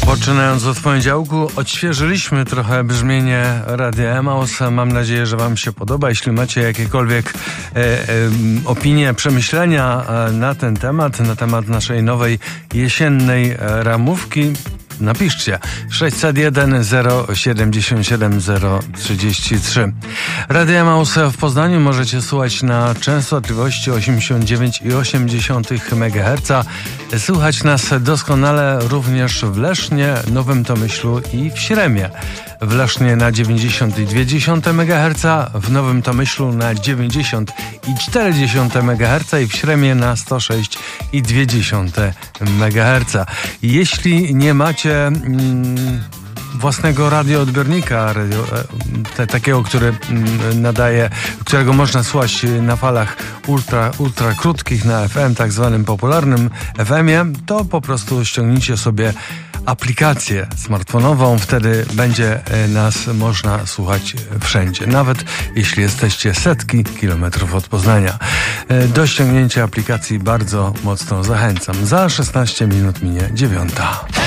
Poczynając od poniedziałku, odświeżyliśmy trochę brzmienie Radia Emaus. Mam nadzieję, że wam się podoba. Jeśli macie jakiekolwiek opinie, przemyślenia na ten temat, na temat naszej nowej jesiennej ramówki, napiszcie 601 077 033. Radio Emaus w Poznaniu możecie słuchać na częstotliwości 89,8 MHz. Słuchać nas doskonale również w Lesznie, Nowym Tomyślu i w Śremie. W Lesznie na 90,2 MHz, w Nowym Tomyślu na 90,4 MHz i w Śremie na 106,2 MHz. Jeśli nie macie własnego radioodbiornika, takiego, który nadaje, którego można słuchać na falach ultra krótkich na FM, tak zwanym popularnym FM-ie, to po prostu ściągnijcie sobie aplikację smartfonową, wtedy będzie nas można słuchać wszędzie, nawet jeśli jesteście setki kilometrów od Poznania. Do ściągnięcia aplikacji bardzo mocno zachęcam. Za 16 minut minie 9.